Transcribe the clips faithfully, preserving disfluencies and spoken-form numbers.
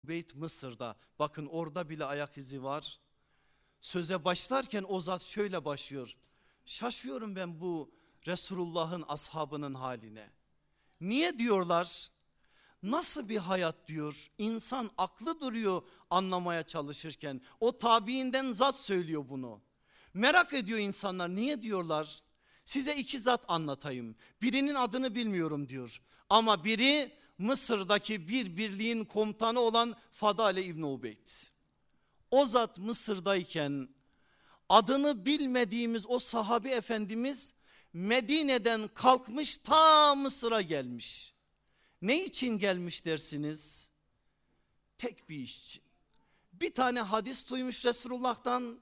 Ubeyd Mısır'da. Bakın orada bile ayak izi var. Söze başlarken o zat şöyle başlıyor. Şaşıyorum ben bu Resulullah'ın ashabının haline. Niye diyorlar? Nasıl bir hayat diyor. İnsan aklı duruyor anlamaya çalışırken. O tabiinden zat söylüyor bunu. Merak ediyor insanlar, niye diyorlar? Size iki zat anlatayım. Birinin adını bilmiyorum diyor. Ama biri Mısır'daki bir birliğin komutanı olan Fadale İbni Ubeyd. O zat Mısır'dayken adını bilmediğimiz o sahabi efendimiz Medine'den kalkmış ta Mısır'a gelmiş. Ne için gelmiş dersiniz? Tek bir iş için. Bir tane hadis duymuş Resulullah'tan.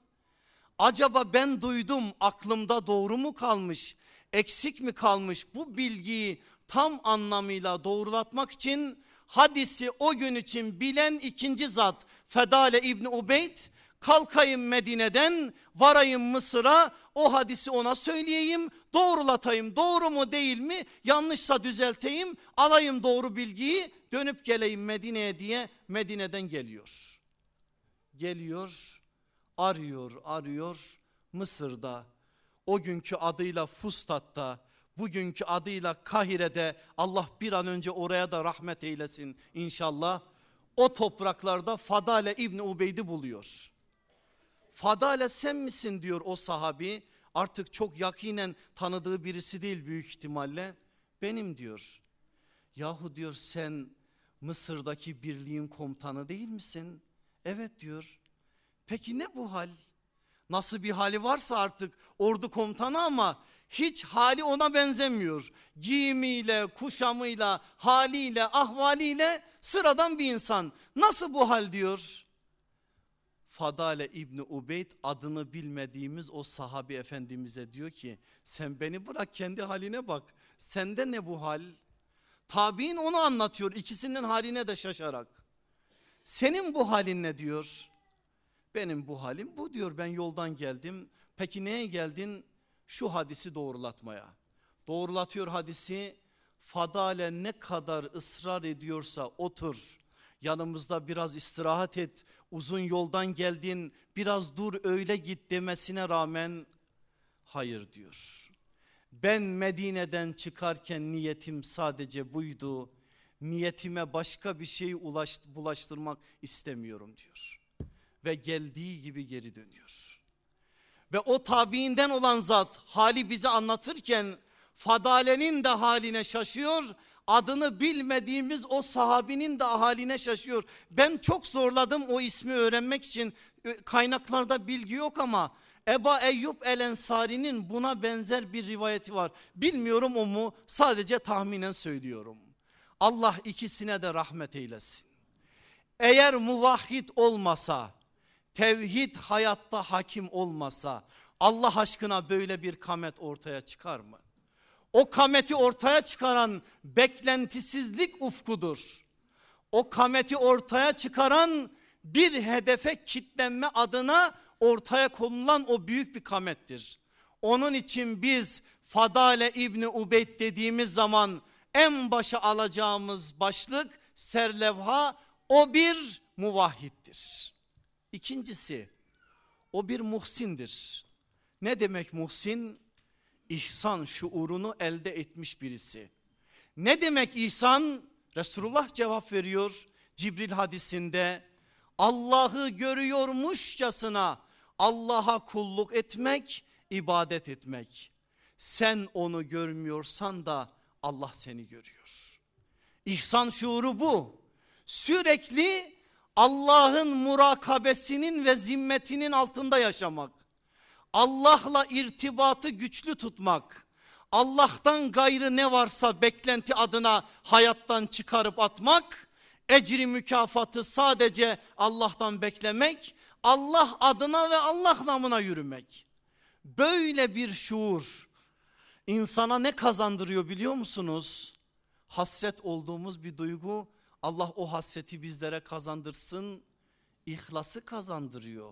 Acaba ben duydum, aklımda doğru mu kalmış, eksik mi kalmış, bu bilgiyi tam anlamıyla doğrulatmak için hadisi o gün için bilen ikinci zat Fadale İbni Ubeyd, kalkayım Medine'den varayım Mısır'a, o hadisi ona söyleyeyim, doğrulatayım, doğru mu değil mi, yanlışsa düzelteyim, alayım doğru bilgiyi, dönüp geleyim Medine'ye diye Medine'den geliyor. Geliyor, arıyor arıyor Mısır'da, o günkü adıyla Fustat'ta, bugünkü adıyla Kahire'de, Allah bir an önce oraya da rahmet eylesin inşallah, o topraklarda Fadale İbni Ubeyd'i buluyor. Fadale sen misin diyor o sahabi, artık çok yakinen tanıdığı birisi değil büyük ihtimalle. Benim diyor. Yahu diyor, sen Mısır'daki birliğin komutanı değil misin? Evet diyor. Peki ne bu hal? Nasıl bir hali varsa artık ordu komutanı ama hiç hali ona benzemiyor. Giyimiyle, kuşamıyla, haliyle, ahvaliyle sıradan bir insan. Nasıl bu hal diyor. Fadale İbni Ubeyd adını bilmediğimiz o sahabi efendimize diyor ki, sen beni bırak, kendi haline bak. Sende ne bu hal? Tabiin onu anlatıyor, ikisinin haline de şaşarak. Senin bu halin ne diyor? Benim bu halim bu diyor, ben yoldan geldim. Peki neye geldin? Şu hadisi doğrulatmaya. Doğrulatıyor hadisi. Fadale ne kadar ısrar ediyorsa otur, yanımızda biraz istirahat et, uzun yoldan geldin, biraz dur öyle git demesine rağmen hayır diyor. Ben Medine'den çıkarken niyetim sadece buydu. Niyetime başka bir şey bulaştırmak istemiyorum diyor. Ve geldiği gibi geri dönüyor. Ve o tabiinden olan zat hali bize anlatırken Fadale'nin de haline şaşıyor. Adını bilmediğimiz o sahabinin de haline şaşıyor. Ben çok zorladım o ismi öğrenmek için. Kaynaklarda bilgi yok ama Eba Eyyub El Ensari'nin buna benzer bir rivayeti var. Bilmiyorum o mu, sadece tahminen söylüyorum. Allah ikisine de rahmet eylesin. Eğer muvahhid olmasa, tevhid hayatta hakim olmasa, Allah aşkına böyle bir kamet ortaya çıkar mı? O kameti ortaya çıkaran beklentisizlik ufkudur. O kameti ortaya çıkaran bir hedefe kitlenme adına ortaya konulan o büyük bir kamettir. Onun için biz Fadale İbni Ubeyd dediğimiz zaman en başa alacağımız başlık, serlevha, o bir muvahhiddir. İkincisi, o bir muhsindir. Ne demek muhsin? İhsan şuurunu elde etmiş birisi. Ne demek ihsan? Resulullah cevap veriyor Cibril hadisinde. Allah'ı görüyormuşçasına Allah'a kulluk etmek, ibadet etmek. Sen onu görmüyorsan da Allah seni görüyor. İhsan şuuru bu. Sürekli Allah'ın murakabesinin ve zimmetinin altında yaşamak. Allah'la irtibatı güçlü tutmak. Allah'tan gayrı ne varsa beklenti adına hayattan çıkarıp atmak. Ecri mükafatı sadece Allah'tan beklemek. Allah adına ve Allah namına yürümek. Böyle bir şuur insana ne kazandırıyor biliyor musunuz? Hasret olduğumuz bir duygu. Allah o hasreti bizlere kazandırsın. İhlası kazandırıyor.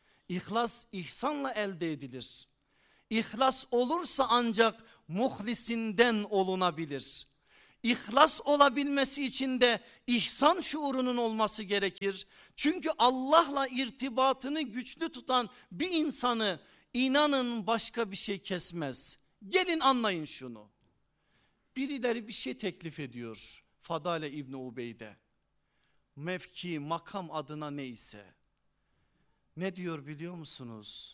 İhlas ihsanla elde edilir. İhlas olursa ancak muhlisinden olunabilir. İhlas olabilmesi için de ihsan şuurunun olması gerekir. Çünkü Allah'la irtibatını güçlü tutan bir insanı inanın başka bir şey kesmez. Gelin anlayın şunu. Birileri bir şey teklif ediyor Fadale İbni Ubeyde. Mevki, makam adına neyse. Ne diyor biliyor musunuz?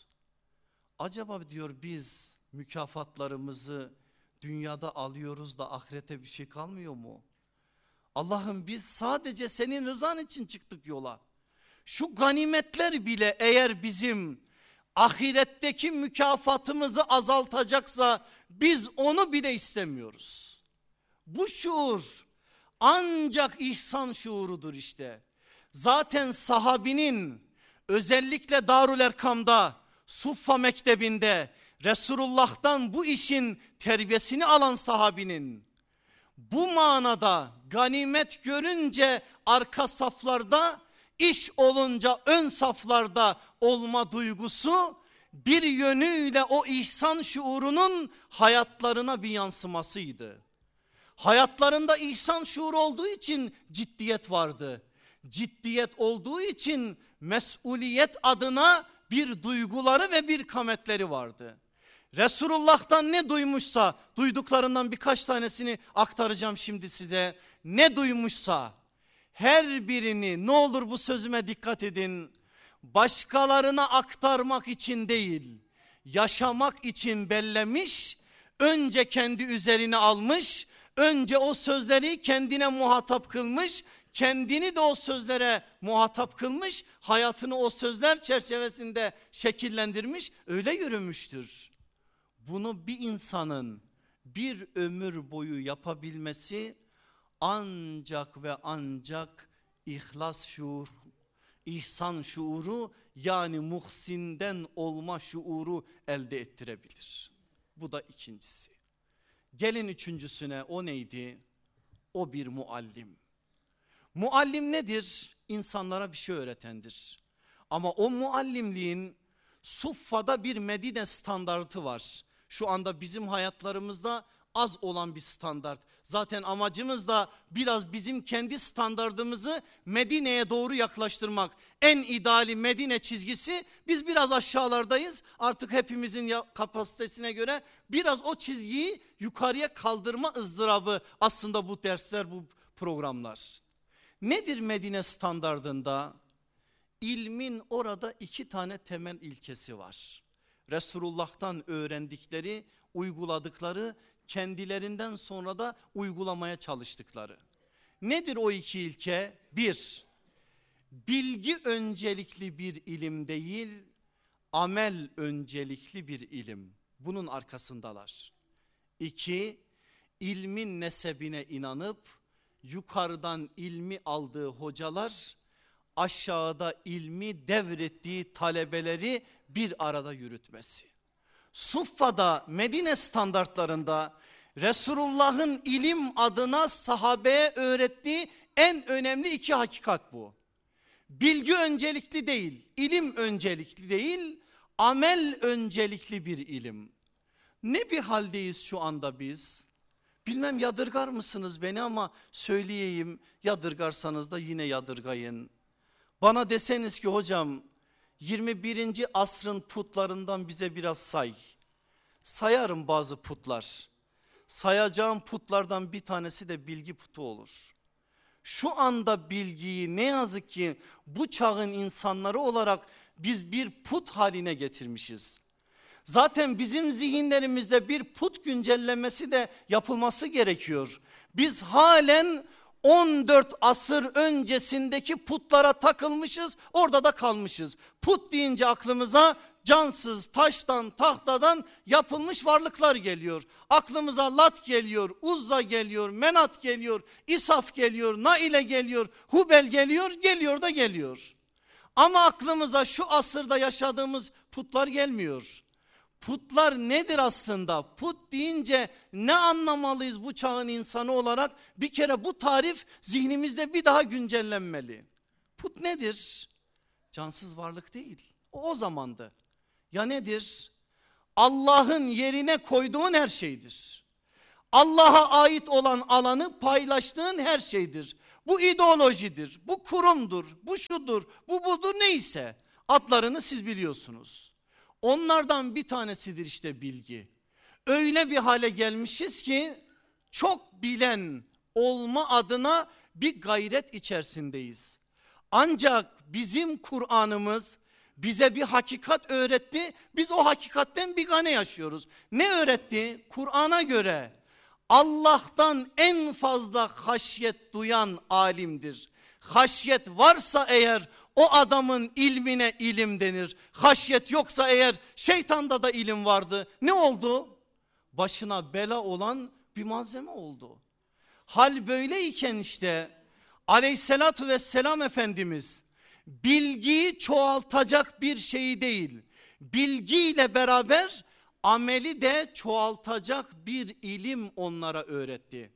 Acaba diyor biz mükafatlarımızı dünyada alıyoruz da ahirete bir şey kalmıyor mu? Allah'ım biz sadece senin rızan için çıktık yola. Şu ganimetler bile eğer bizim ahiretteki mükafatımızı azaltacaksa biz onu bile istemiyoruz. Bu şuur ancak ihsan şuurudur işte. Zaten sahabinin özellikle Darül Erkam'da, Suffa Mektebi'nde Resulullah'tan bu işin terbiyesini alan sahabinin bu manada ganimet görünce arka saflarda, iş olunca ön saflarda olma duygusu bir yönüyle o ihsan şuurunun hayatlarına bir yansımasıydı. Hayatlarında ihsan şuuru olduğu için ciddiyet vardı. Ciddiyet olduğu için mesuliyet adına bir duyguları ve bir kametleri vardı. Resulullah'tan ne duymuşsa, duyduklarından birkaç tanesini aktaracağım şimdi size. Ne duymuşsa her birini, ne olur bu sözüme dikkat edin, başkalarına aktarmak için değil, yaşamak için bellemiş, önce kendi üzerine almış, önce o sözleri kendine muhatap kılmış, kendini de o sözlere muhatap kılmış, hayatını o sözler çerçevesinde şekillendirmiş, öyle yürümüştür. Bunu bir insanın bir ömür boyu yapabilmesi ancak ve ancak ihlas şuur, ihsan şuuru yani muhsinden olma şuuru elde ettirebilir. Bu da ikincisi. Gelin üçüncüsüne, o neydi? O bir muallim. Muallim nedir? İnsanlara bir şey öğretendir. Ama o muallimliğin Suffa'da bir Medine standartı var. Şu anda bizim hayatlarımızda az olan bir standart. Zaten amacımız da biraz bizim kendi standardımızı Medine'ye doğru yaklaştırmak. En ideali Medine çizgisi, biz biraz aşağılardayız. Artık hepimizin kapasitesine göre biraz o çizgiyi yukarıya kaldırma ızdırabı aslında bu dersler, bu programlar. Nedir Medine standardında? İlmin orada iki tane temel ilkesi var. Resulullah'tan öğrendikleri, uyguladıkları, kendilerinden sonra da uygulamaya çalıştıkları. Nedir o iki ilke? Bir, bilgi öncelikli bir ilim değil, amel öncelikli bir ilim. Bunun arkasındalar. İki, ilmin nesebine inanıp yukarıdan ilmi aldığı hocalar aşağıda ilmi devrettiği talebeleri bir arada yürütmesi. Suffa'da, Medine standartlarında Resulullah'ın ilim adına sahabeye öğrettiği en önemli iki hakikat bu. Bilgi öncelikli değil, ilim öncelikli değil, amel öncelikli bir ilim. Ne bir haldeyiz şu anda biz? Bilmem yadırgar mısınız beni ama söyleyeyim, yadırgarsanız da yine yadırgayın. Bana deseniz ki hocam yirmi birinci asrın putlarından bize biraz say. Sayarım bazı putlar. Sayacağım putlardan bir tanesi de bilgi putu olur. Şu anda bilgiyi ne yazık ki bu çağın insanları olarak biz bir put haline getirmişiz. Zaten bizim zihinlerimizde bir put güncellemesi de yapılması gerekiyor. Biz halen on dört asır öncesindeki putlara takılmışız, orada da kalmışız. Put deyince aklımıza cansız, taştan, tahtadan yapılmış varlıklar geliyor. Aklımıza Lat geliyor, Uzza geliyor, Menat geliyor, İsaf geliyor, Naile geliyor, Hubel geliyor, geliyor da geliyor. Ama aklımıza şu asırda yaşadığımız putlar gelmiyor. Putlar nedir aslında? Put deyince ne anlamalıyız bu çağın insanı olarak? Bir kere bu tarif zihnimizde bir daha güncellenmeli. Put nedir? Cansız varlık değil. O, o zamandı. Ya nedir? Allah'ın yerine koyduğun her şeydir. Allah'a ait olan alanı paylaştığın her şeydir. Bu ideolojidir, bu kurumdur, bu şudur, bu budur, neyse. Adlarını siz biliyorsunuz. Onlardan bir tanesidir işte bilgi. Öyle bir hale gelmişiz ki çok bilen olma adına bir gayret içerisindeyiz. Ancak bizim Kur'an'ımız bize bir hakikat öğretti. Biz o hakikatten bigane yaşıyoruz. Ne öğretti? Kur'an'a göre Allah'tan en fazla haşyet duyan alimdir. Haşyet varsa eğer o adamın ilmine ilim denir. Haşyet yoksa eğer şeytanda da ilim vardı. Ne oldu? Başına bela olan bir malzeme oldu. Hal böyleyken işte Aleyhissalatu vesselam Efendimiz bilgiyi çoğaltacak bir şey değil, bilgiyle beraber ameli de çoğaltacak bir ilim onlara öğretti.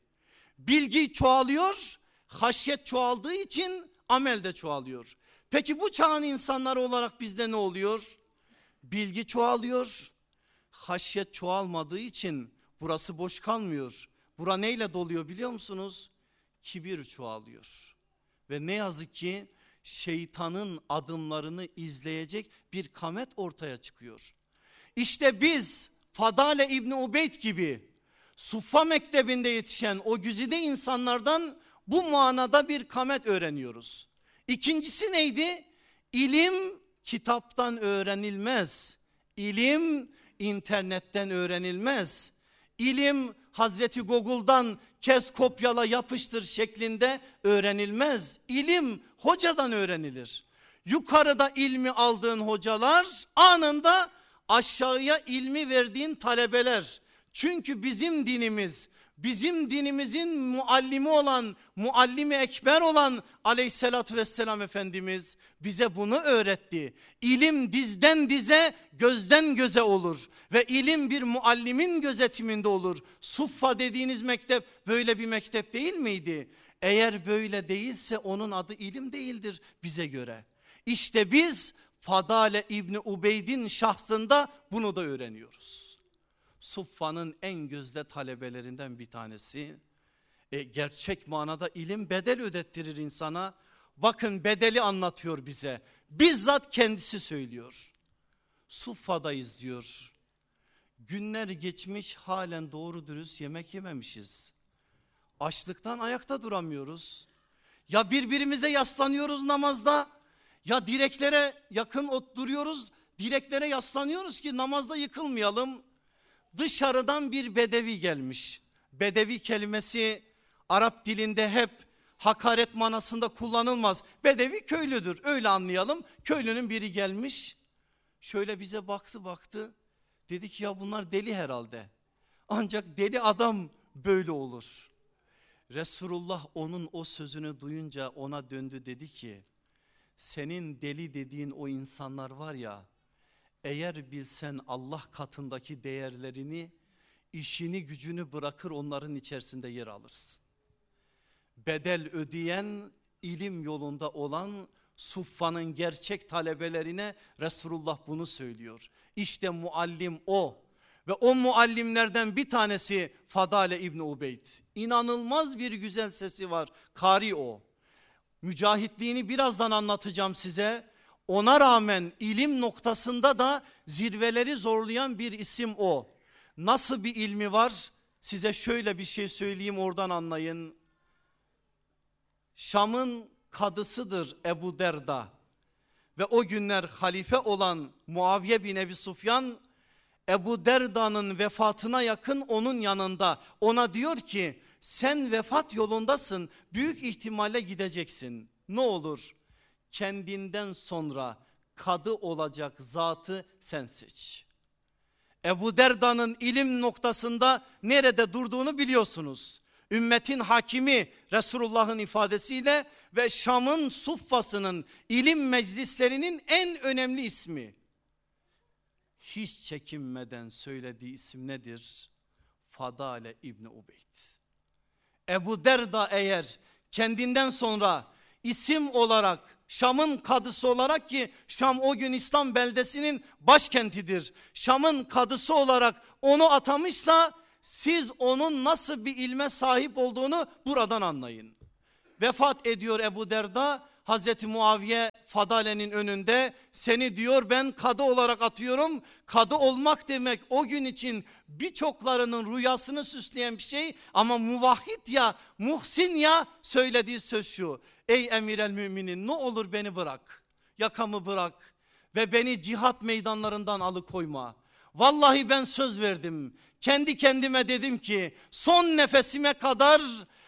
Bilgi çoğalıyor, haşyet çoğaldığı için amel de çoğalıyor. Peki bu çağın insanları olarak bizde ne oluyor? Bilgi çoğalıyor, haşyet çoğalmadığı için burası boş kalmıyor. Bura neyle doluyor biliyor musunuz? Kibir çoğalıyor. Ve ne yazık ki şeytanın adımlarını izleyecek bir kamet ortaya çıkıyor. İşte biz Fadale İbni Ubeyd gibi Suffa mektebinde yetişen o güzide insanlardan bu manada bir kamet öğreniyoruz. İkincisi neydi? İlim kitaptan öğrenilmez. İlim internetten öğrenilmez. İlim Hazreti Google'dan kes kopyala yapıştır şeklinde öğrenilmez. İlim hocadan öğrenilir. Yukarıda ilmi aldığın hocalar, anında aşağıya ilmi verdiğin talebeler. Çünkü bizim dinimiz, bizim dinimizin muallimi olan, muallimi ekber olan Aleyhisselatü vesselam Efendimiz bize bunu öğretti. İlim dizden dize, gözden göze olur ve ilim bir muallimin gözetiminde olur. Suffa dediğiniz mektep böyle bir mektep değil miydi? Eğer böyle değilse onun adı ilim değildir bize göre. İşte biz Fadale İbni Ubeyd'in şahsında bunu da öğreniyoruz. Suffa'nın en gözde talebelerinden bir tanesi. E, gerçek manada ilim bedel ödettirir insana. Bakın bedeli anlatıyor bize. Bizzat kendisi söylüyor. Suffa'dayız diyor. Günler geçmiş, halen doğru dürüst yemek yememişiz. Açlıktan ayakta duramıyoruz. Ya birbirimize yaslanıyoruz namazda, ya direklere yakın duruyoruz, direklere yaslanıyoruz ki namazda yıkılmayalım. Dışarıdan bir bedevi gelmiş. Bedevi kelimesi Arap dilinde hep hakaret manasında kullanılmaz. Bedevi köylüdür, öyle anlayalım. Köylünün biri gelmiş, şöyle bize baktı baktı. Dedi ki ya bunlar deli herhalde. Ancak deli adam böyle olur. Resulullah onun o sözünü duyunca ona döndü, dedi ki senin deli dediğin o insanlar var ya, eğer bilsen Allah katındaki değerlerini, işini gücünü bırakır onların içerisinde yer alırsın. Bedel ödeyen, ilim yolunda olan Suffa'nın gerçek talebelerine Resulullah bunu söylüyor. İşte muallim o ve o muallimlerden bir tanesi Fadale İbni Ubeyd. İnanılmaz bir güzel sesi var, kari o. Mücahitliğini birazdan anlatacağım size. Ona rağmen ilim noktasında da zirveleri zorlayan bir isim o. Nasıl bir ilmi var? Size şöyle bir şey söyleyeyim, oradan anlayın. Şam'ın kadısıdır Ebu Derda ve o günler halife olan Muaviye bin Ebi Sufyan, Ebu Derda'nın vefatına yakın onun yanında, ona diyor ki sen vefat yolundasın, büyük ihtimalle gideceksin. Ne olur kendinden sonra kadı olacak zatı sen seç. Ebu Derda'nın ilim noktasında nerede durduğunu biliyorsunuz. Ümmetin hakimi Resulullah'ın ifadesiyle ve Şam'ın Suffa'sının ilim meclislerinin en önemli ismi. Hiç çekinmeden söylediği isim nedir? Fadale İbni Ubeyd. Ebu Derda eğer kendinden sonra isim olarak Şam'ın kadısı olarak, ki Şam o gün İslam beldesinin başkentidir, Şam'ın kadısı olarak onu atamışsa siz onun nasıl bir ilme sahip olduğunu buradan anlayın. Vefat ediyor Ebu Derda. Hazreti Muaviye Fadale'nin önünde, seni diyor ben kadı olarak atıyorum. Kadı olmak demek o gün için birçoklarının rüyasını süsleyen bir şey. Ama muvahhid ya, muhsin ya, söylediği söz şu: ey emir el müminin, ne olur beni bırak, yakamı bırak ve beni cihat meydanlarından alıkoyma. Vallahi ben söz verdim, kendi kendime dedim ki son nefesime kadar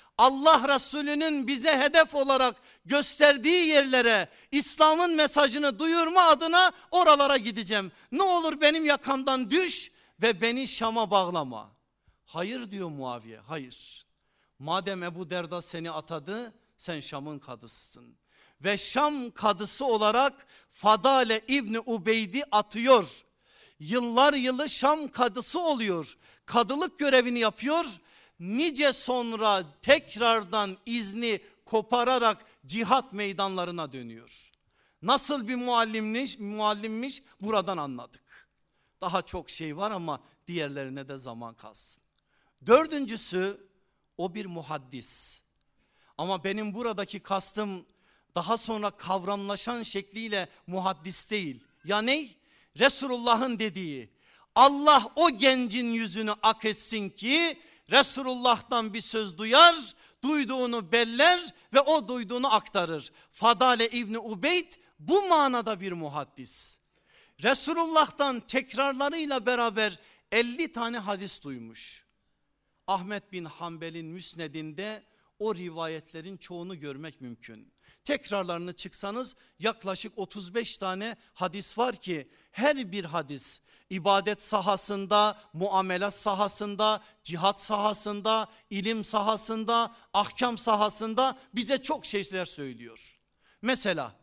Allah Resulü'nün bize hedef olarak gösterdiği yerlere İslam'ın mesajını duyurma adına oralara gideceğim. Ne olur benim yakamdan düş ve beni Şam'a bağlama. Hayır diyor Muaviye, hayır. Madem Ebu Derda seni atadı, sen Şam'ın kadısısın. Ve Şam kadısı olarak Fadale İbni Ubeyd'i atıyor. Yıllar yılı Şam kadısı oluyor. Kadılık görevini yapıyor. Nice sonra tekrardan izni kopararak cihat meydanlarına dönüyor. Nasıl bir muallimmiş, muallimmiş buradan anladık. Daha çok şey var ama diğerlerine de zaman kalsın. Dördüncüsü, o bir muhaddis. Ama benim buradaki kastım daha sonra kavramlaşan şekliyle muhaddis değil. Ya ne? Resulullah'ın dediği, Allah o gencin yüzünü ak etsin ki Resulullah'tan bir söz duyar, duyduğunu beller ve o duyduğunu aktarır. Fadale İbni Ubeyd bu manada bir muhaddis. Resulullah'tan tekrarlarıyla beraber elli tane hadis duymuş. Ahmet bin Hanbel'in müsnedinde o rivayetlerin çoğunu görmek mümkün. Tekrarlarını çıksanız yaklaşık otuz beş tane hadis var ki her bir hadis ibadet sahasında, muamelat sahasında, cihat sahasında, ilim sahasında, ahkam sahasında bize çok şeyler söylüyor. Mesela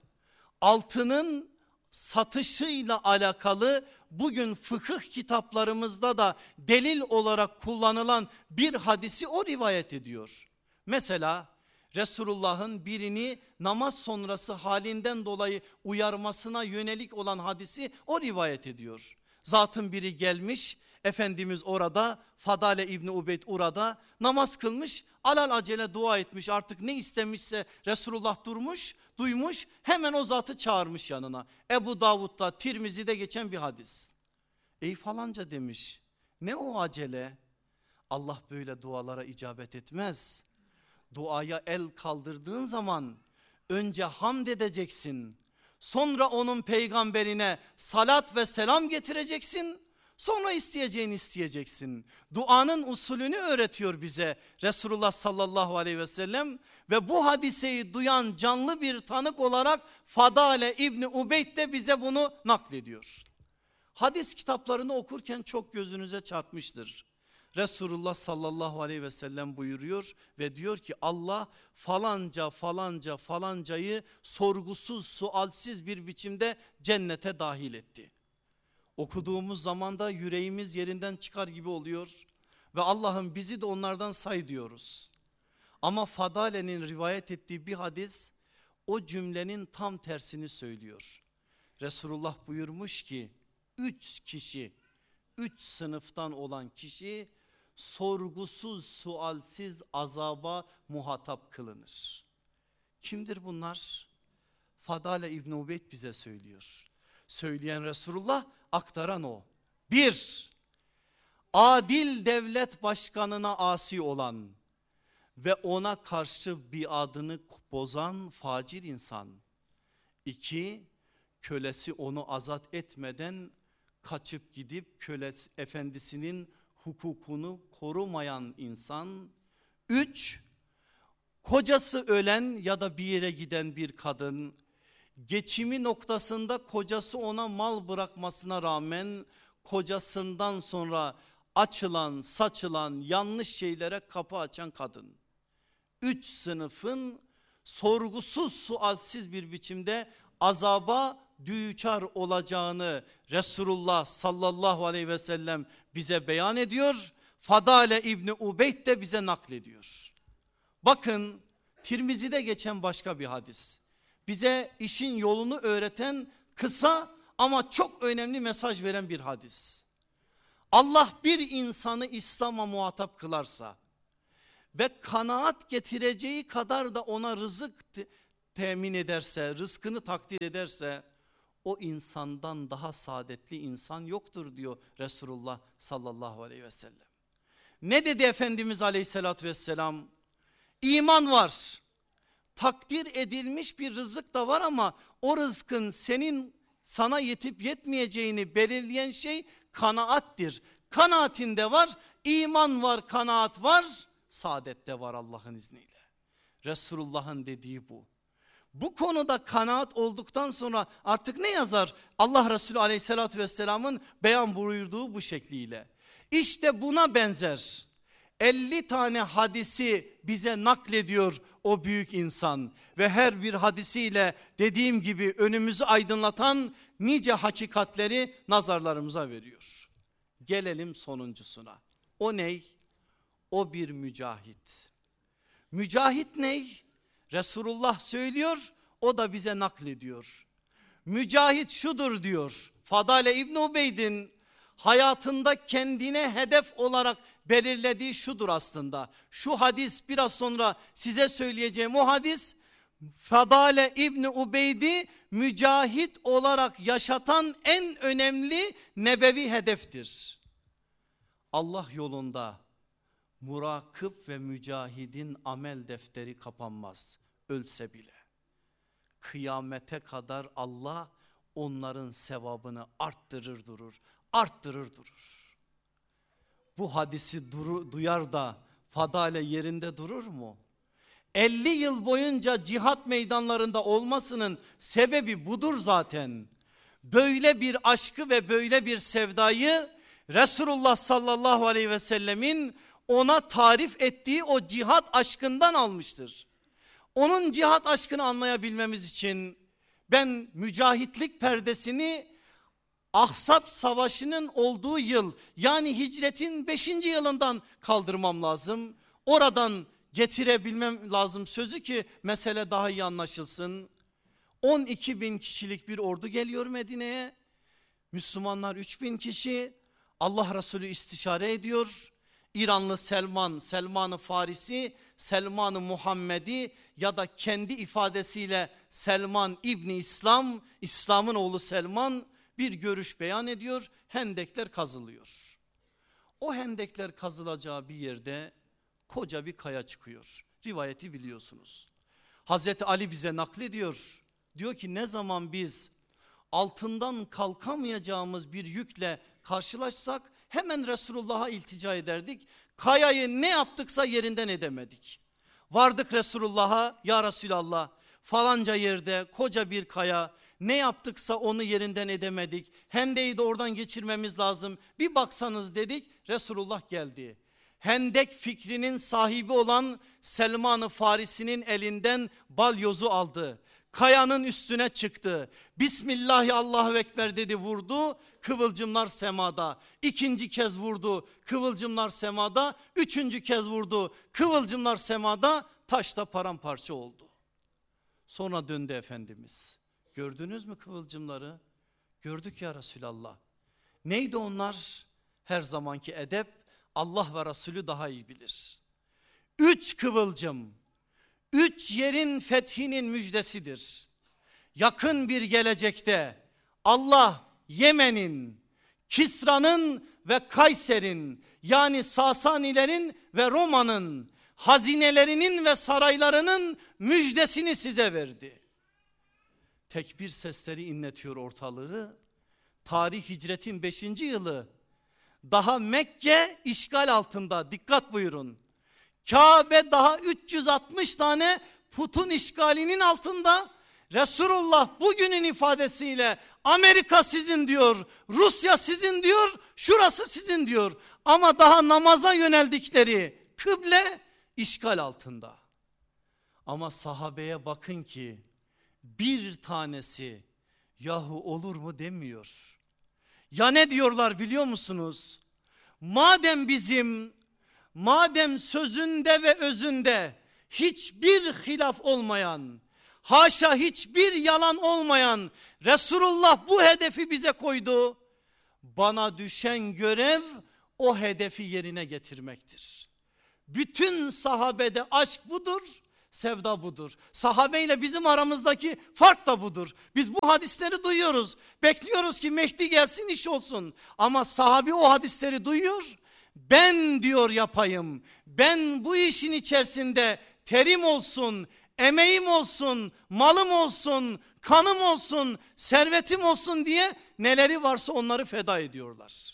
altının satışıyla alakalı bugün fıkıh kitaplarımızda da delil olarak kullanılan bir hadisi o rivayet ediyor. Mesela Resulullah'ın birini namaz sonrası halinden dolayı uyarmasına yönelik olan hadisi o rivayet ediyor. Zatın biri gelmiş, Efendimiz orada, Fadale İbni Ubeyd orada namaz kılmış, alal acele dua etmiş, artık ne istemişse Resulullah durmuş, duymuş, hemen o zatı çağırmış yanına. Ebu Davud'da, Tirmizi'de geçen bir hadis. Ey falanca demiş, ne o acele? Allah böyle dualara icabet etmez. Duaya el kaldırdığın zaman önce hamd edeceksin. Sonra onun peygamberine salat ve selam getireceksin. Sonra isteyeceğini isteyeceksin. Duanın usulünü öğretiyor bize Resulullah sallallahu aleyhi ve sellem. Ve bu hadiseyi duyan canlı bir tanık olarak Fadale İbni Ubeyd de bize bunu naklediyor. Hadis kitaplarını okurken çok gözünüze çarpmıştır. Resulullah sallallahu aleyhi ve sellem buyuruyor ve diyor ki Allah falanca falanca falancayı sorgusuz sualsiz bir biçimde cennete dahil etti. Okuduğumuz zaman da yüreğimiz yerinden çıkar gibi oluyor ve Allah'ım bizi de onlardan say diyoruz. Ama Fadale'nin rivayet ettiği bir hadis o cümlenin tam tersini söylüyor. Resulullah buyurmuş ki üç kişi, üç sınıftan olan kişi sorgusuz sualsiz azaba muhatap kılınır. Kimdir bunlar? Fadale İbni Ubeyd bize söylüyor. Söyleyen Resulullah, aktaran o. Bir, adil devlet başkanına asi olan ve ona karşı biadını bozan facir insan. İki, kölesi onu azat etmeden kaçıp gidip kölesi efendisinin hukukunu korumayan insan. Üç, kocası ölen ya da bir yere giden bir kadın, geçimi noktasında kocası ona mal bırakmasına rağmen kocasından sonra açılan saçılan yanlış şeylere kapı açan kadın. Üç sınıfın sorgusuz sualsiz bir biçimde azaba düçar olacağını Resulullah sallallahu aleyhi ve sellem bize beyan ediyor. Fadale İbni Ubeyd de bize naklediyor. Bakın Tirmizi'de geçen başka bir hadis. Bize işin yolunu öğreten kısa ama çok önemli mesaj veren bir hadis. Allah bir insanı İslam'a muhatap kılarsa ve kanaat getireceği kadar da ona rızık te- temin ederse, rızkını takdir ederse, o insandan daha saadetli insan yoktur diyor Resulullah sallallahu aleyhi ve sellem. Ne dedi Efendimiz aleyhissalatü vesselam? İman var, takdir edilmiş bir rızık da var ama o rızkın senin sana yetip yetmeyeceğini belirleyen şey kanaattir. Kanaatinde var, iman var, kanaat var, saadette var Allah'ın izniyle. Resulullah'ın dediği bu. Bu konuda kanaat olduktan sonra artık ne yazar? Allah Resulü aleyhissalatü vesselamın beyan buyurduğu bu şekliyle. İşte buna benzer elli tane hadisi bize naklediyor o büyük insan. Ve her bir hadisiyle dediğim gibi önümüzü aydınlatan nice hakikatleri nazarlarımıza veriyor. Gelelim sonuncusuna. O ney? O bir mücahit. Mücahit ney? Resulullah söylüyor, o da bize naklediyor. Mücahit şudur diyor. Fadale İbn Ubeyd'in hayatında kendine hedef olarak belirlediği şudur aslında. Şu hadis, biraz sonra size söyleyeceğim o hadis, Fadale İbn Ubeyd'i mücahit olarak yaşatan en önemli nebevi hedeftir. Allah yolunda murakip ve mücahidin amel defteri kapanmaz, ölse bile. Kıyamete kadar Allah onların sevabını arttırır durur, arttırır durur. Bu hadisi duru, duyar da Fadale yerinde durur mu? elli yıl boyunca cihat meydanlarında olmasının sebebi budur zaten. Böyle bir aşkı ve böyle bir sevdayı Resulullah sallallahu aleyhi ve sellemin ona tarif ettiği o cihat aşkından almıştır. Onun cihat aşkını anlayabilmemiz için ben mücahitlik perdesini Ahzab Savaşı'nın olduğu yıl, yani hicretin beşinci yılından kaldırmam lazım. Oradan getirebilmem lazım sözü ki mesele daha iyi anlaşılsın. on iki bin kişilik bir ordu geliyor Medine'ye. Müslümanlar üç bin kişi. Allah Resulü istişare ediyor. İranlı Selman, Selman-ı Farisi, Selman-ı Muhammedi ya da kendi ifadesiyle Selman İbni İslam, İslam'ın oğlu Selman bir görüş beyan ediyor. Hendekler kazılıyor. O hendekler kazılacağı bir yerde koca bir kaya çıkıyor. Rivayeti biliyorsunuz. Hazreti Ali bize naklediyor. Diyor ki ne zaman biz altından kalkamayacağımız bir yükle karşılaşsak hemen Resulullah'a iltica ederdik. Kayayı ne yaptıksa yerinden edemedik. Vardık Resulullah'a, ya Resulallah falanca yerde koca bir kaya, ne yaptıksa onu yerinden edemedik. Hendeyi de oradan geçirmemiz lazım. Bir baksanız dedik, Resulullah geldi. Hendek fikrinin sahibi olan Selman-ı Farisi'nin elinden balyozu aldı. Kayanın üstüne çıktı. Bismillahi Allahu Ekber dedi, vurdu. Kıvılcımlar semada. İkinci kez vurdu. Kıvılcımlar semada. Üçüncü kez vurdu. Kıvılcımlar semada. Taş da paramparça oldu. Sonra döndü Efendimiz. Gördünüz mü kıvılcımları? Gördük ya Resulallah. Neydi onlar? Her zamanki edep, Allah ve Resulü daha iyi bilir. Üç kıvılcım, üç yerin fethinin müjdesidir. Yakın bir gelecekte Allah Yemen'in, Kisra'nın ve Kayser'in, yani Sasanilerin ve Roma'nın hazinelerinin ve saraylarının müjdesini size verdi. Tekbir sesleri inletiyor ortalığı. Tarih hicretin beşinci yılı. Daha Mekke işgal altında, dikkat buyurun. Kabe daha üç yüz altmış tane putun işgalinin altında. Resulullah bugünün ifadesiyle Amerika sizin diyor, Rusya sizin diyor, şurası sizin diyor. Ama daha namaza yöneldikleri kıble işgal altında. Ama sahabeye bakın ki bir tanesi yahu olur mu demiyor. Ya ne diyorlar biliyor musunuz? Madem bizim, madem sözünde ve özünde hiçbir hilaf olmayan, haşa hiçbir yalan olmayan Resulullah bu hedefi bize koydu. Bana düşen görev o hedefi yerine getirmektir. Bütün sahabede aşk budur, sevda budur. Sahabeyle bizim aramızdaki fark da budur. Biz bu hadisleri duyuyoruz. Bekliyoruz ki Mehdi gelsin, iş olsun. Ama sahabi o hadisleri duyuyor. Ben diyor yapayım. Ben bu işin içerisinde terim olsun, emeğim olsun, malım olsun, kanım olsun, servetim olsun diye neleri varsa onları feda ediyorlar.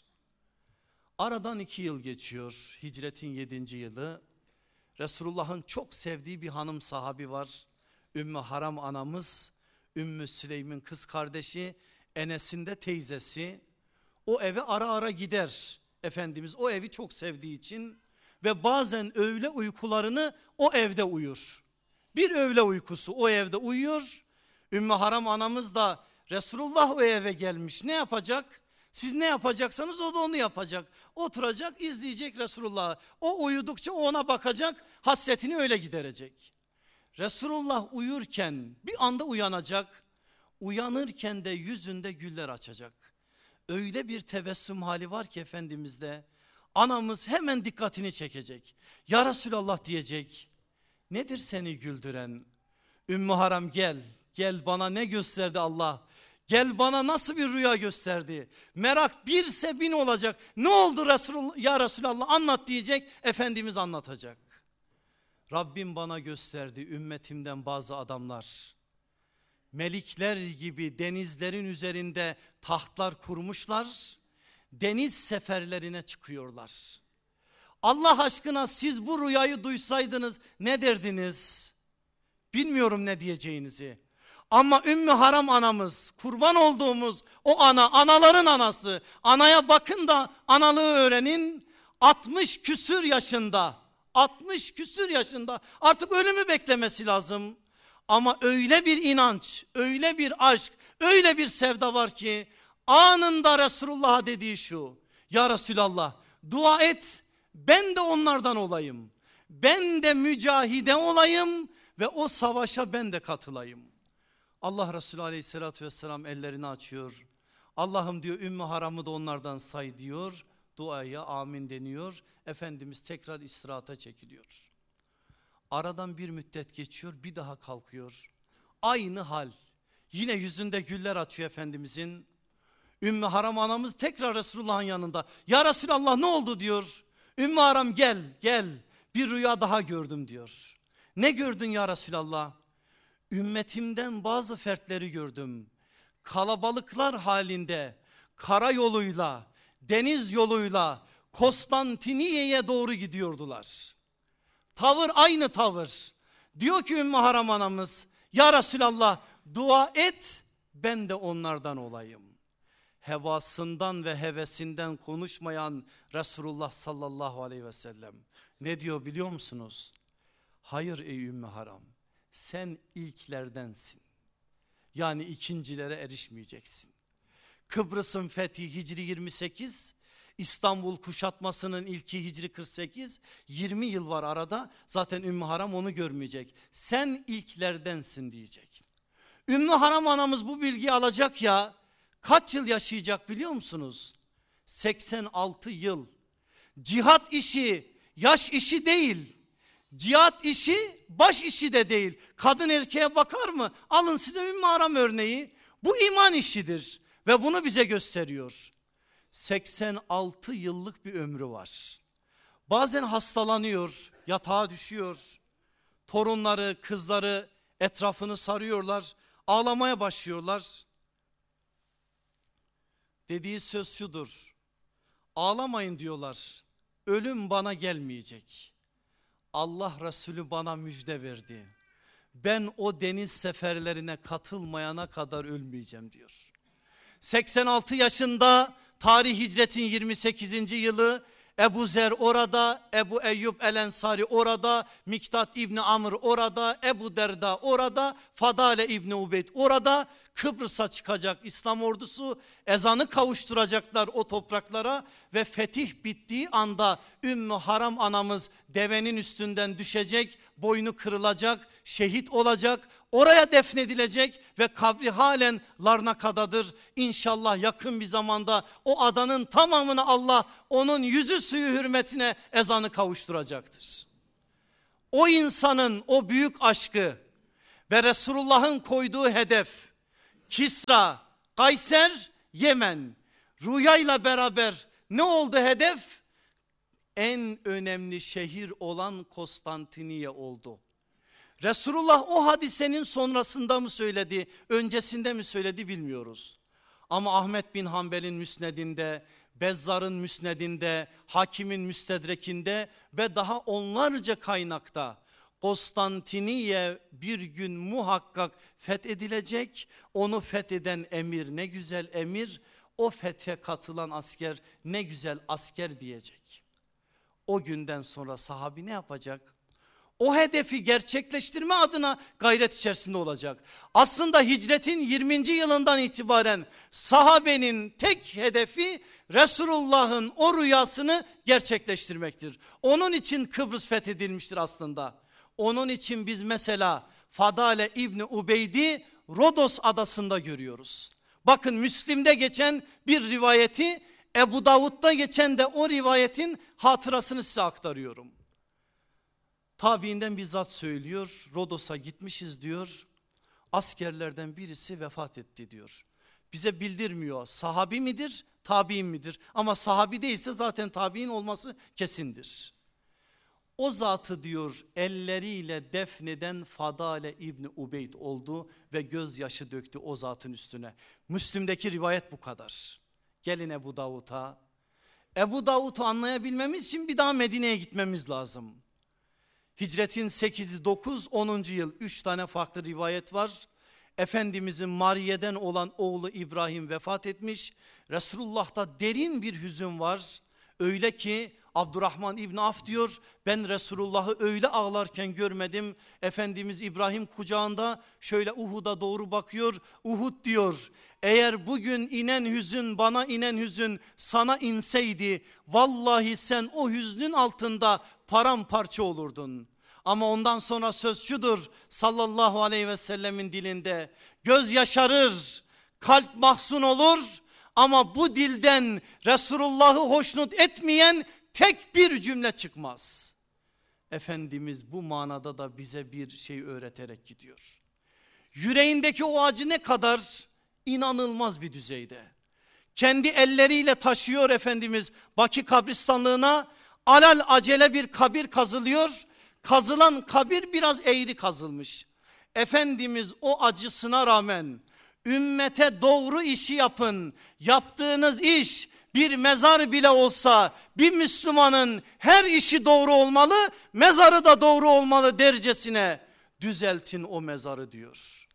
Aradan iki yıl geçiyor, hicretin yedinci yılı. Resulullah'ın çok sevdiği bir hanım sahabi var. Ümmü Haram anamız, Ümmü Süleym'in kız kardeşi, Enes'in de teyzesi. O eve ara ara gider Efendimiz, o evi çok sevdiği için ve bazen öğle uykularını o evde uyur. Bir öğle uykusu o evde uyuyor. Ümmü Haram anamız da Resulullah o eve gelmiş, ne yapacak? Siz ne yapacaksanız o da onu yapacak. Oturacak, izleyecek Resulullah'ı. O uyudukça o ona bakacak, hasretini öyle giderecek. Resulullah uyurken bir anda uyanacak. Uyanırken de yüzünde güller açacak. Öyle bir tebessüm hali var ki Efendimiz'de. Anamız hemen dikkatini çekecek. Ya Resulallah diyecek. Nedir seni güldüren? Ümmü Haram gel, gel bana ne gösterdi Allah? Gel bana nasıl bir rüya gösterdi? Merak birse bin olacak. Ne oldu Resulullah, ya Resulallah anlat diyecek. Efendimiz anlatacak. Rabbim bana gösterdi, ümmetimden bazı adamlar melikler gibi denizlerin üzerinde tahtlar kurmuşlar. Deniz seferlerine çıkıyorlar. Allah aşkına siz bu rüyayı duysaydınız ne derdiniz? Bilmiyorum ne diyeceğinizi. Ama Ümmü Haram anamız, kurban olduğumuz o ana, anaların anası. Anaya bakın da analığı öğrenin. altmış küsür yaşında, altmış küsür yaşında artık ölümü beklemesi lazım. Ama öyle bir inanç, öyle bir aşk, öyle bir sevda var ki anında Resulullah'a dediği şu: ya Resulallah dua et, ben de onlardan olayım. Ben de mücahide olayım ve o savaşa ben de katılayım. Allah Resulü aleyhissalatü vesselam ellerini açıyor. Allah'ım diyor Ümmü Haram'ı da onlardan say diyor. Duaya amin deniyor. Efendimiz tekrar istirahata çekiliyor. Aradan bir müddet geçiyor, bir daha kalkıyor. Aynı hal. Yine yüzünde güller açıyor Efendimizin. Ümmü Haram anamız tekrar Resulullah'ın yanında. Ya Resulallah ne oldu diyor. Ümmü Haram gel gel, bir rüya daha gördüm diyor. Ne gördün ya Resulallah? Ümmetimden bazı fertleri gördüm. Kalabalıklar halinde karayoluyla, deniz yoluyla Konstantiniye'ye doğru gidiyordular. Tavır aynı tavır. Diyor ki Ümmü Haram anamız, ya Resulallah dua et, ben de onlardan olayım. Hevasından ve hevesinden konuşmayan Resulullah sallallahu aleyhi ve sellem ne diyor biliyor musunuz? Hayır ey Ümmü Haram, sen ilklerdensin. Yani ikincilere erişmeyeceksin. Kıbrıs'ın fethi Hicri yirmi sekiz, İstanbul kuşatmasının ilki Hicri kırk sekiz, yirmi yıl var arada. Zaten Ümmü Haram onu görmeyecek. Sen ilklerdensin diyecek. Ümmü Haram anamız bu bilgiyi alacak ya, kaç yıl yaşayacak biliyor musunuz? seksen altı yıl. Cihat işi yaş işi değil. Cihat işi baş işi de değil. Kadın erkeğe bakar mı? Alın size Ümmü Haram örneği. Bu iman işidir ve bunu bize gösteriyor. seksen altı yıllık bir ömrü var. Bazen hastalanıyor, yatağa düşüyor. Torunları, kızları etrafını sarıyorlar, ağlamaya başlıyorlar. Dediği söz şudur: ağlamayın diyorlar, ölüm bana gelmeyecek. Allah Resulü bana müjde verdi. Ben o deniz seferlerine katılmayana kadar ölmeyeceğim diyor. seksen altı yaşında, tarih hicretin yirmi sekizinci yılı, Ebu Zer orada, Ebu Eyyub el-Ensari orada, Miktat İbni Amr orada, Ebu Derda orada, Fadale İbni Ubeyd orada. Kıbrıs'a çıkacak İslam ordusu, ezanı kavuşturacaklar o topraklara ve fetih bittiği anda Ümmü Haram anamız devenin üstünden düşecek, boynu kırılacak, şehit olacak, oraya defnedilecek ve kabri halen Larnaka'dadır. İnşallah yakın bir zamanda o adanın tamamını Allah onun yüzü suyu hürmetine ezanı kavuşturacaktır. O insanın o büyük aşkı ve Resulullah'ın koyduğu hedef, Kisra, Kayser, Yemen, rüyayla beraber ne oldu hedef? En önemli şehir olan Konstantiniye oldu. Resulullah o hadisenin sonrasında mı söyledi, öncesinde mi söyledi bilmiyoruz. Ama Ahmet bin Hanbel'in müsnedinde, Bezzar'ın müsnedinde, Hakim'in müstedrekinde ve daha onlarca kaynakta Konstantiniye bir gün muhakkak fethedilecek. Onu fetheden emir ne güzel emir, o fethe katılan asker ne güzel asker diyecek. O günden sonra sahabi ne yapacak? O hedefi gerçekleştirme adına gayret içerisinde olacak. Aslında hicretin yirminci yılından itibaren sahabenin tek hedefi Resulullah'ın o rüyasını gerçekleştirmektir. Onun için Kıbrıs fethedilmiştir aslında. Onun için biz mesela Fadale İbni Ubeyd'i Rodos adasında görüyoruz. Bakın Müslim'de geçen bir rivayeti, Ebu Davud'da geçen de o rivayetin hatırasını size aktarıyorum. Tabiinden bizzat söylüyor, Rodos'a gitmişiz diyor, askerlerden birisi vefat etti diyor. Bize bildirmiyor, sahabi midir, tabiin midir? Ama sahabi değilse zaten tabiin olması kesindir. O zatı diyor elleriyle defneden Fadale İbni Ubeyd oldu ve gözyaşı döktü o zatın üstüne. Müslim'deki rivayet bu kadar. Gelin Ebu Davud'a. Ebu Davud'u anlayabilmemiz için bir daha Medine'ye gitmemiz lazım. Hicretin sekiz, dokuz, onuncu yıl üç tane farklı rivayet var. Efendimizin Mariye'den olan oğlu İbrahim vefat etmiş. Resulullah'ta derin bir hüzün var. Öyle ki Abdurrahman İbni Af diyor, ben Resulullah'ı öyle ağlarken görmedim. Efendimiz İbrahim kucağında şöyle Uhud'a doğru bakıyor. Uhud diyor, eğer bugün inen hüzün, bana inen hüzün sana inseydi, vallahi sen o hüznün altında paramparça olurdun. Ama ondan sonra söz şudur sallallahu aleyhi ve sellemin dilinde, göz yaşarır, kalp mahzun olur ama bu dilden Resulullah'ı hoşnut etmeyen tek bir cümle çıkmaz. Efendimiz bu manada da bize bir şey öğreterek gidiyor. Yüreğindeki o acı ne kadar inanılmaz bir düzeyde. Kendi elleriyle taşıyor Efendimiz Baki kabristanlığına, alal acele bir kabir kazılıyor. Kazılan kabir biraz eğri kazılmış. Efendimiz o acısına rağmen ümmete doğru işi yapın, yaptığınız iş bir mezar bile olsa bir Müslümanın her işi doğru olmalı, mezarı da doğru olmalı dercesine düzeltin o mezarı diyor.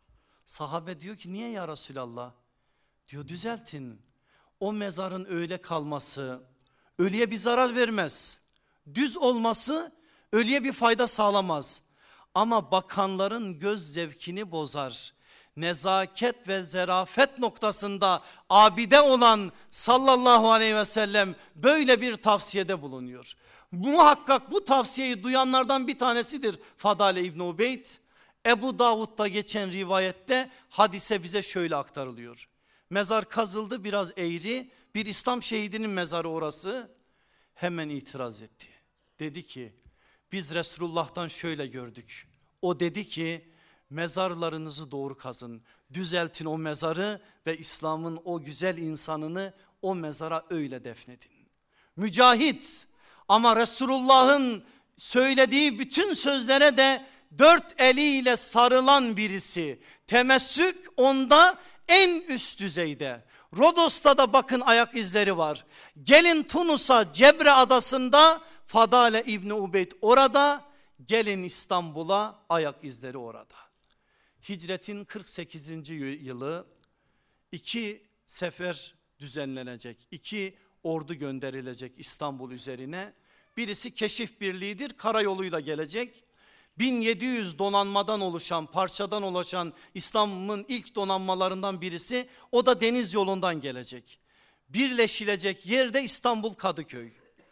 Sahabe diyor ki niye ya Resulallah? Diyor düzeltin. O mezarın öyle kalması ölüye bir zarar vermez. Düz olması ölüye bir fayda sağlamaz. Ama bakanların göz zevkini bozar. Nezaket ve zerafet noktasında abide olan sallallahu aleyhi ve sellem böyle bir tavsiyede bulunuyor. Muhakkak bu tavsiyeyi duyanlardan bir tanesidir Fadale İbni Ubeyd. Ebu Davud'da geçen rivayette hadise bize şöyle aktarılıyor. Mezar kazıldı, biraz eğri, bir İslam şehidinin mezarı orası. Hemen itiraz etti. Dedi ki biz Resulullah'tan şöyle gördük. O dedi ki mezarlarınızı doğru kazın, düzeltin o mezarı ve İslam'ın o güzel insanını o mezara öyle defnedin. Mücahit ama Resulullah'ın söylediği bütün sözlere de dört eliyle sarılan birisi. Temessük onda en üst düzeyde. Rodos'ta da bakın ayak izleri var. Gelin Tunus'a, Cebre adasında Fadale İbni Ubeyd orada, gelin İstanbul'a, ayak izleri orada. Hicretin kırk sekizinci yılı iki sefer düzenlenecek. İki ordu gönderilecek İstanbul üzerine. Birisi keşif birliğidir, karayoluyla gelecek. bin yedi yüz donanmadan oluşan, parçadan oluşan İslam'ın ilk donanmalarından birisi, o da deniz yolundan gelecek. Birleşilecek yerde İstanbul Kadıköy.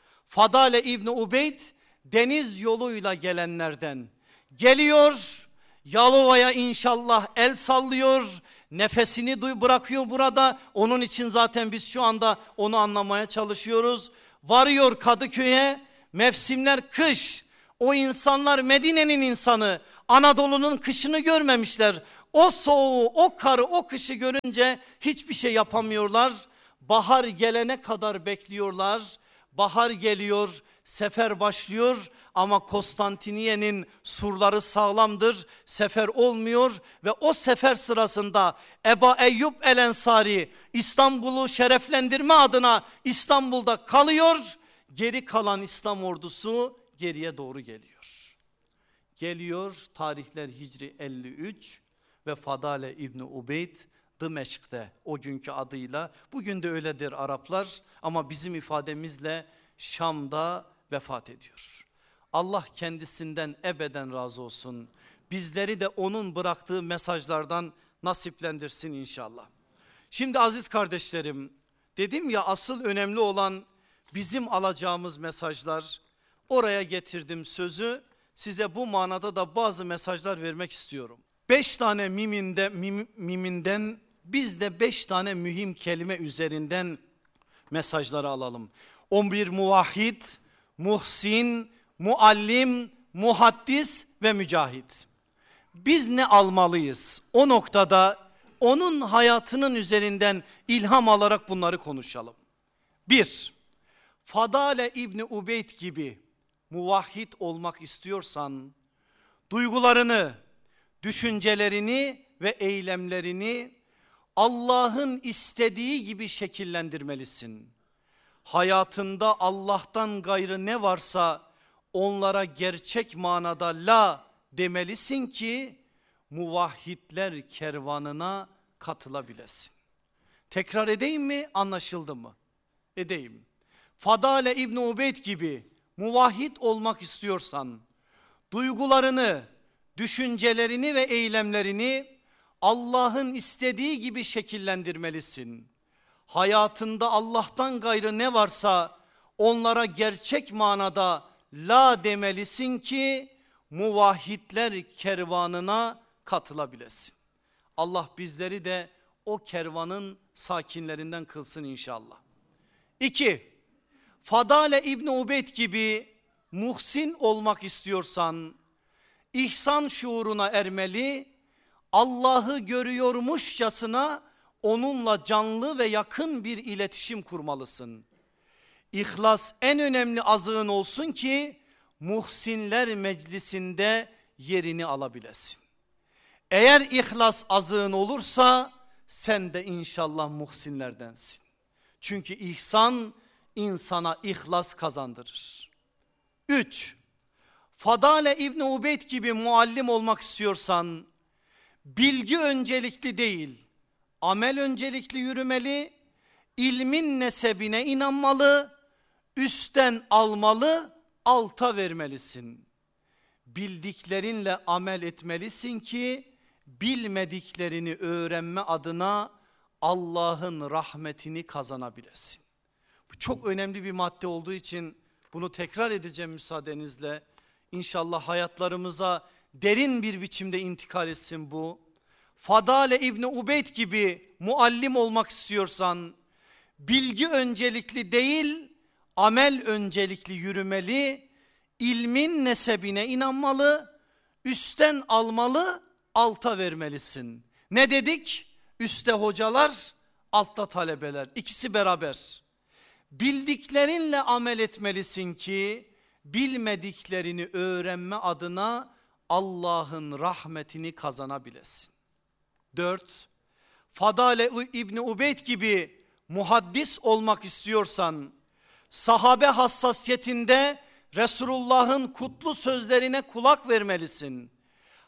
Fadale İbni Ubeyd deniz yoluyla gelenlerden geliyor. Yalova'ya inşallah el sallıyor. Nefesini duy bırakıyor burada. Onun için zaten biz şu anda onu anlamaya çalışıyoruz. Varıyor Kadıköy'e. Mevsimler kış. O insanlar Medine'nin insanı. Anadolu'nun kışını görmemişler. O soğuğu, o karı, o kışı görünce hiçbir şey yapamıyorlar. Bahar gelene kadar bekliyorlar. Bahar geliyor, sefer başlıyor ama Konstantiniye'nin surları sağlamdır. Sefer olmuyor ve o sefer sırasında Ebu Eyyub el Ensari İstanbul'u şereflendirme adına İstanbul'da kalıyor. Geri kalan İslam ordusu geriye doğru geliyor. Geliyor, tarihler Hicri elli üç ve Fadale İbni Ubeyd Dımeşk'te, o günkü adıyla, bugün de öyledir Araplar ama bizim ifademizle Şam'da vefat ediyor. Allah kendisinden ebeden razı olsun. Bizleri de onun bıraktığı mesajlardan nasiplendirsin inşallah. Şimdi aziz kardeşlerim, dedim ya asıl önemli olan bizim alacağımız mesajlar. Oraya getirdim sözü, size bu manada da bazı mesajlar vermek istiyorum. Beş tane miminde, mim, miminden biz de beş tane mühim kelime üzerinden mesajları alalım. on bir muvahhid, muhsin, muallim, muhaddis ve mücahit. Biz ne almalıyız? O noktada onun hayatının üzerinden ilham alarak bunları konuşalım. Bir, Fadale İbni Ubeyd gibi muvahhid olmak istiyorsan duygularını, düşüncelerini ve eylemlerini Allah'ın istediği gibi şekillendirmelisin. Hayatında Allah'tan gayrı ne varsa onlara gerçek manada la demelisin ki muvahhidler kervanına katılabilesin. Tekrar edeyim mi? Anlaşıldı mı? Edeyim. Fadale İbni Ubeyd gibi muvahhid olmak istiyorsan duygularını, düşüncelerini ve eylemlerini Allah'ın istediği gibi şekillendirmelisin. Hayatında Allah'tan gayrı ne varsa onlara gerçek manada la demelisin ki muvahhidler kervanına katılabilesin. Allah bizleri de o kervanın sakinlerinden kılsın inşallah. İki, Fadale İbni Ubeyd gibi muhsin olmak istiyorsan ihsan şuuruna ermeli, Allah'ı görüyormuşçasına onunla canlı ve yakın bir iletişim kurmalısın. İhlas en önemli azığın olsun ki muhsinler meclisinde yerini alabilesin. Eğer ihlas azığın olursa sen de inşallah muhsinlerdensin. Çünkü ihsan insana ihlas kazandırır. Üç, Fadale İbni Ubeyd gibi muallim olmak istiyorsan bilgi öncelikli değil, amel öncelikli yürümeli, ilmin nesebine inanmalı, üstten almalı, alta vermelisin. Bildiklerinle amel etmelisin ki bilmediklerini öğrenme adına Allah'ın rahmetini kazanabilesin. Bu çok önemli bir madde olduğu için bunu tekrar edeceğim müsaadenizle. İnşallah hayatlarımıza derin bir biçimde intikal etsin bu. Fadale İbni Ubeyd gibi muallim olmak istiyorsan bilgi öncelikli değil, amel öncelikli yürümeli, ilmin nesebine inanmalı, üstten almalı, alta vermelisin. Ne dedik? Üste hocalar, altta talebeler, ikisi beraber. Bildiklerinle amel etmelisin ki bilmediklerini öğrenme adına Allah'ın rahmetini kazanabilesin. Dört, Fadale İbni Ubeyd gibi muhaddis olmak istiyorsan sahabe hassasiyetinde Resulullah'ın kutlu sözlerine kulak vermelisin.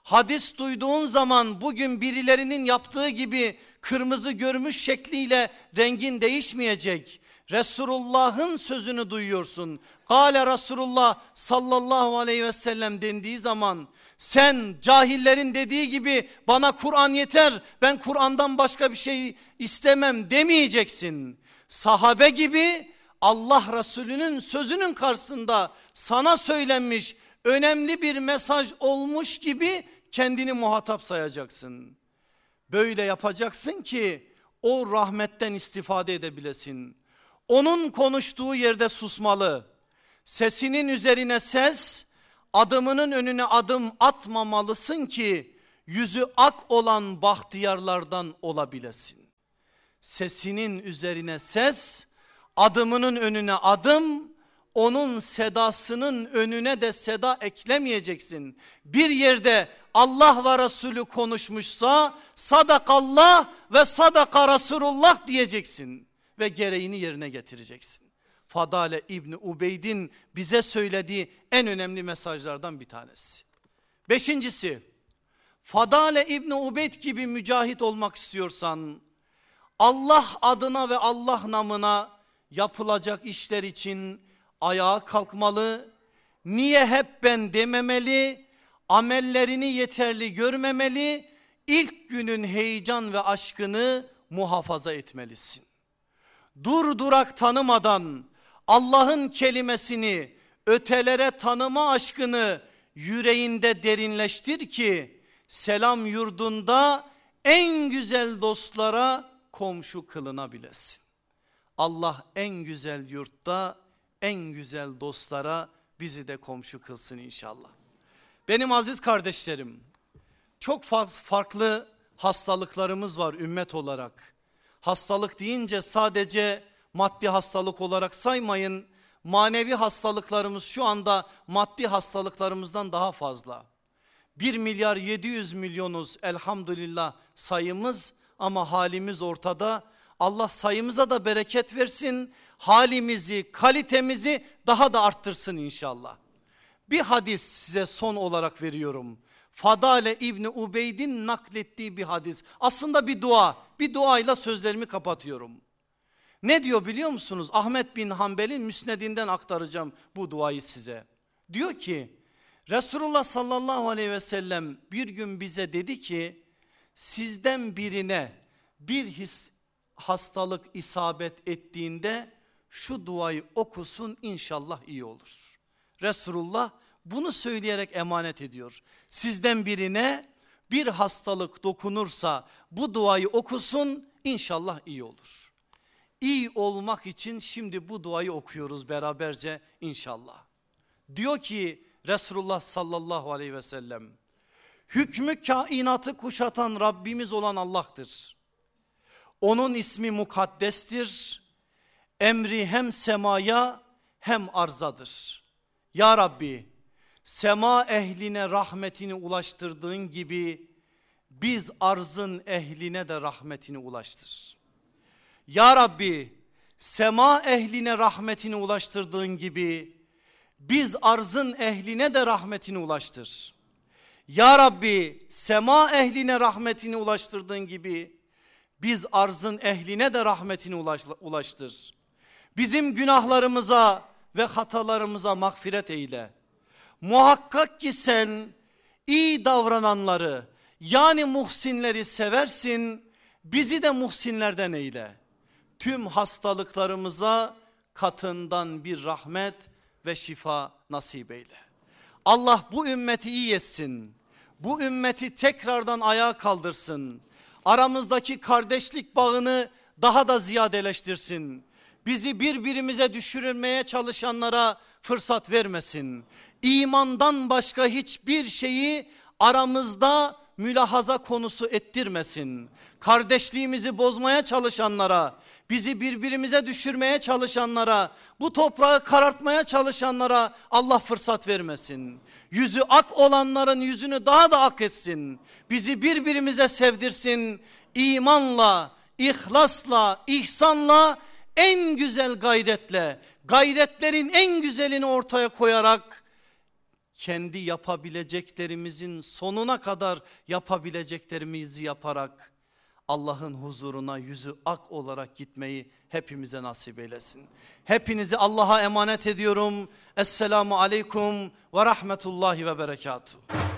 Hadis duyduğun zaman bugün birilerinin yaptığı gibi kırmızı görmüş şekliyle rengin değişmeyecek. Resulullah'ın sözünü duyuyorsun. Kâle Resulullah sallallahu aleyhi ve sellem dendiği zaman sen cahillerin dediği gibi bana Kur'an yeter, ben Kur'an'dan başka bir şey istemem demeyeceksin. Sahabe gibi Allah Resulü'nün sözünün karşısında sana söylenmiş önemli bir mesaj olmuş gibi kendini muhatap sayacaksın. Böyle yapacaksın ki o rahmetten istifade edebilesin. Onun konuştuğu yerde susmalı. Sesinin üzerine ses, adımının önüne adım atmamalısın ki yüzü ak olan bahtiyarlardan olabilesin. Sesinin üzerine ses, adımının önüne adım, onun sedasının önüne de seda eklemeyeceksin. Bir yerde Allah ve Resulü konuşmuşsa sadakallah ve sadaka Resulullah diyeceksin ve gereğini yerine getireceksin. Fadale İbni Ubeyd'in bize söylediği en önemli mesajlardan bir tanesi. Beşincisi, Fadale İbni Ubeyd gibi mücahit olmak istiyorsan Allah adına ve Allah namına yapılacak işler için ayağa kalkmalı. Niye hep ben dememeli, amellerini yeterli görmemeli, ilk günün heyecan ve aşkını muhafaza etmelisin. Dur durak tanımadan Allah'ın kelimesini, ötelere tanıma aşkını yüreğinde derinleştir ki selam yurdunda en güzel dostlara komşu kılınabilesin. Allah en güzel yurtta en güzel dostlara bizi de komşu kılsın inşallah. Benim aziz kardeşlerim, çok farklı hastalıklarımız var ümmet olarak. Hastalık deyince sadece maddi hastalık olarak saymayın. Manevi hastalıklarımız şu anda maddi hastalıklarımızdan daha fazla. bir milyar yedi yüz milyonuz elhamdülillah sayımız ama halimiz ortada. Allah sayımıza da bereket versin, halimizi, kalitemizi daha da arttırsın inşallah. Bir hadis size son olarak veriyorum. Fadale İbni Ubeyd'in naklettiği bir hadis. Aslında bir dua, bir duayla sözlerimi kapatıyorum. Ne diyor biliyor musunuz? Ahmet bin Hanbel'in müsnedinden aktaracağım bu duayı size. Diyor ki Resulullah sallallahu aleyhi ve sellem bir gün bize dedi ki sizden birine bir his, hastalık isabet ettiğinde şu duayı okusun inşallah iyi olur. Resulullah bunu söyleyerek emanet ediyor. Sizden birine bir hastalık dokunursa bu duayı okusun inşallah iyi olur. İyi olmak için şimdi bu duayı okuyoruz beraberce inşallah. Diyor ki Resulullah sallallahu aleyhi ve sellem, hükmü kainatı kuşatan Rabbimiz olan Allah'tır. Onun ismi mukaddestir. Emri hem semaya hem arzadır. Ya Rabbi, sema ehline rahmetini ulaştırdığın gibi biz arzın ehline de rahmetini ulaştır. Ya Rabbi, sema ehline rahmetini ulaştırdığın gibi biz arzın ehline de rahmetini ulaştır. Ya Rabbi, sema ehline rahmetini ulaştırdığın gibi biz arzın ehline de rahmetini ulaştır. Bizim günahlarımıza ve hatalarımıza mağfiret eyle. Muhakkak ki sen iyi davrananları yani muhsinleri seversin, bizi de muhsinlerden eyle. Tüm hastalıklarımıza katından bir rahmet ve şifa nasip eyle. Allah bu ümmeti iyi etsin. Bu ümmeti tekrardan ayağa kaldırsın. Aramızdaki kardeşlik bağını daha da ziyadeleştirsin. Bizi birbirimize düşürmeye çalışanlara fırsat vermesin. İmandan başka hiçbir şeyi aramızda mülahaza konusu ettirmesin. Kardeşliğimizi bozmaya çalışanlara, bizi birbirimize düşürmeye çalışanlara, bu toprağı karartmaya çalışanlara Allah fırsat vermesin. Yüzü ak olanların yüzünü daha da ak etsin. Bizi birbirimize sevdirsin. İmanla, ihlasla, ihsanla, en güzel gayretle, gayretlerin en güzelini ortaya koyarak kendi yapabileceklerimizin sonuna kadar yapabileceklerimizi yaparak Allah'ın huzuruna yüzü ak olarak gitmeyi hepimize nasip eylesin. Hepinizi Allah'a emanet ediyorum. Esselamu aleyküm ve rahmetullahi ve berekatuhu.